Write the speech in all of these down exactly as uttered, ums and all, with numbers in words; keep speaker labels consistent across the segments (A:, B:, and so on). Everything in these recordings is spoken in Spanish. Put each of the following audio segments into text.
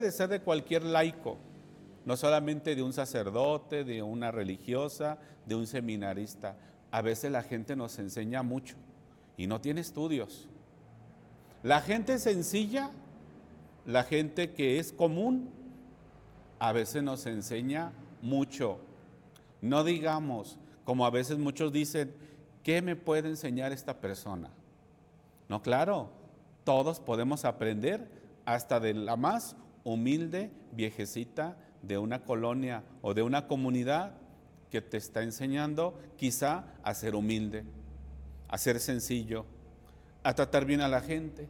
A: Puede ser de cualquier laico, no solamente de un sacerdote, de una religiosa, de un seminarista. A veces la gente nos enseña mucho y no tiene estudios. La gente sencilla, la gente que es común, a veces nos enseña mucho. No digamos, como a veces muchos dicen, ¿qué me puede enseñar esta persona? No, claro, todos podemos aprender hasta de la más humilde viejecita de una colonia o de una comunidad que te está enseñando quizá a ser humilde, a ser sencillo, a tratar bien a la gente.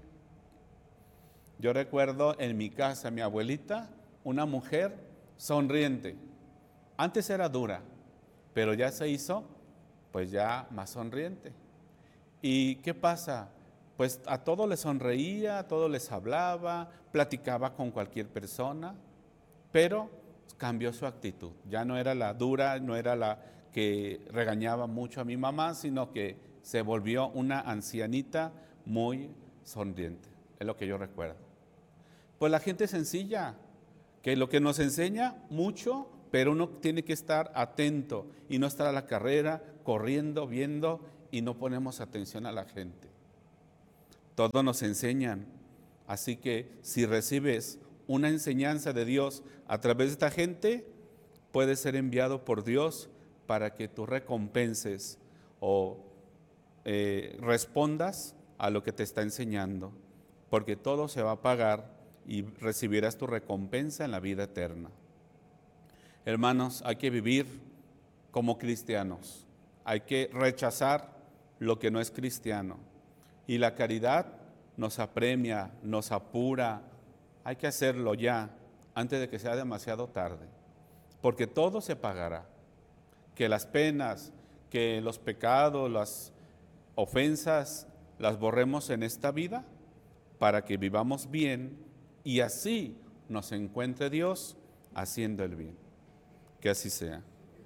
A: Yo recuerdo en mi casa, mi abuelita, una mujer sonriente. Antes era dura, pero ya se hizo, pues ya más sonriente. ¿Y qué pasa? Pues a todos les sonreía, a todos les hablaba, platicaba con cualquier persona, pero cambió su actitud. Ya no era la dura, no era la que regañaba mucho a mi mamá, sino que se volvió una ancianita muy sonriente. Es lo que yo recuerdo. Pues la gente sencilla, que lo que nos enseña mucho, pero uno tiene que estar atento y no estar a la carrera, corriendo, viendo y no ponemos atención a la gente. Todos nos enseñan, así que si recibes una enseñanza de Dios a través de esta gente, puedes ser enviado por Dios para que tú recompenses o eh, respondas a lo que te está enseñando, porque todo se va a pagar y recibirás tu recompensa en la vida eterna. Hermanos, hay que vivir como cristianos, hay que rechazar lo que no es cristiano. Y la caridad nos apremia, nos apura. Hay que hacerlo ya, antes de que sea demasiado tarde, porque todo se pagará. Que las penas, que los pecados, las ofensas, las borremos en esta vida, para que vivamos bien y así nos encuentre Dios haciendo el bien. Que así sea.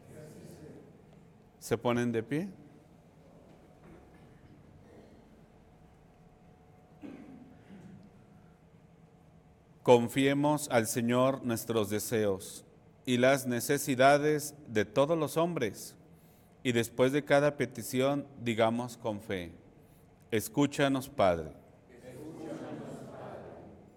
A: ¿Se ponen de pie? Confiemos al Señor nuestros deseos y las necesidades de todos los hombres, y después de cada petición digamos con fe: escúchanos, Padre.
B: Escúchanos, Padre.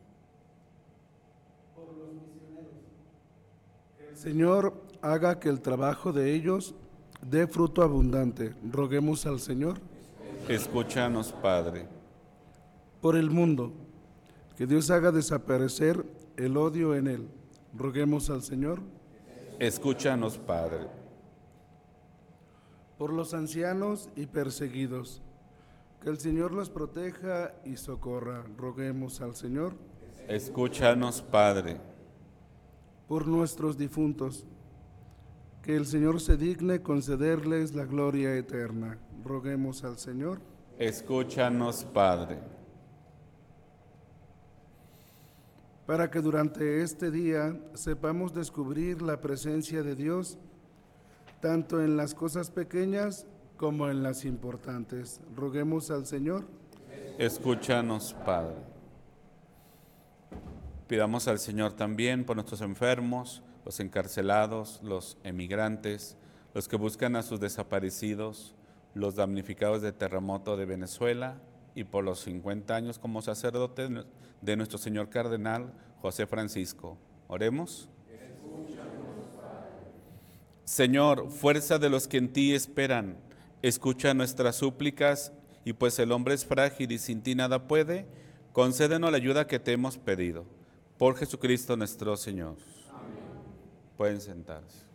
B: Por los misioneros, que el Señor haga que el trabajo de ellos dé fruto abundante. Roguemos al Señor.
A: Escúchanos, Padre.
B: Por el mundo, que Dios haga desaparecer el odio en él. Roguemos al Señor.
A: Escúchanos, Padre.
B: Por los ancianos y perseguidos, que el Señor los proteja y socorra. Roguemos al Señor.
A: Escúchanos, Padre.
B: Por nuestros difuntos, que el Señor se digne concederles la gloria eterna. Roguemos al Señor.
A: Escúchanos, Padre.
B: Para que durante este día sepamos descubrir la presencia de Dios, tanto en las cosas pequeñas como en las importantes. Roguemos al Señor.
A: Escúchanos, Padre. Pidamos al Señor también por nuestros enfermos, los encarcelados, los emigrantes, los que buscan a sus desaparecidos, los damnificados del terremoto de Venezuela, y por los cincuenta años como sacerdote de nuestro señor cardenal José Francisco. Oremos. Señor, fuerza de los que en ti esperan, escucha nuestras súplicas, y pues el hombre es frágil y sin ti nada puede, concédenos la ayuda que te hemos pedido. Por Jesucristo nuestro Señor. Amén. Pueden sentarse.